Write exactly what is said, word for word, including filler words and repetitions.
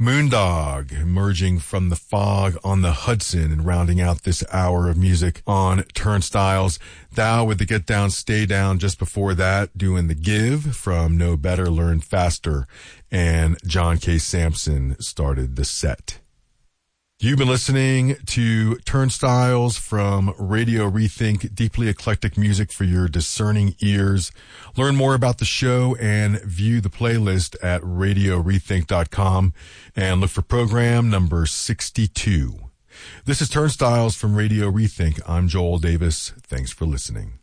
Moondog emerging from the fog on the Hudson and rounding out this hour of music on Turnstiles. Thou with the Get Down, Stay Down just before that, doing The Give from Know Better, Learn Faster, and John K. Samson started the set. You've been listening to Turnstiles from Radio Rethink, deeply eclectic music for your discerning ears. Learn more about the show and view the playlist at radio rethink dot com and look for program number sixty-two. This is Turnstiles from Radio Rethink. I'm Joel Davis. Thanks for listening.